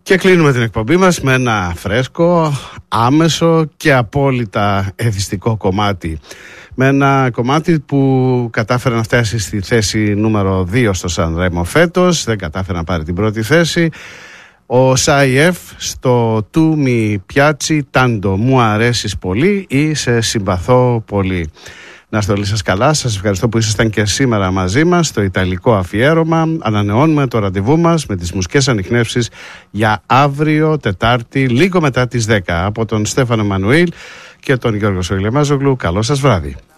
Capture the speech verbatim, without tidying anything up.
Και κλείνουμε την εκπομπή μας με ένα φρέσκο, άμεσο και απόλυτα εθιστικό κομμάτι. Με ένα κομμάτι που κατάφερε να φτάσει στη θέση νούμερο δύο στο Σαν Ρέμο φέτος, δεν κατάφερε να πάρει την πρώτη θέση. Ο Σάιεφ στο «Του μη πιάτσι τάντο», μου αρέσεις πολύ ή σε συμπαθώ πολύ. Να είστε όλοι σας καλά, σας ευχαριστώ που ήσασταν και σήμερα μαζί μας στο Ιταλικό Αφιέρωμα. Ανανεώνουμε το ραντεβού μας με τις μουσικές ανιχνεύσεις για αύριο Τετάρτη, λίγο μετά τις δέκα. Από τον Στέφανο Μανουήλ και τον Γιώργο Σοηλεμάζογλου, καλό σας βράδυ.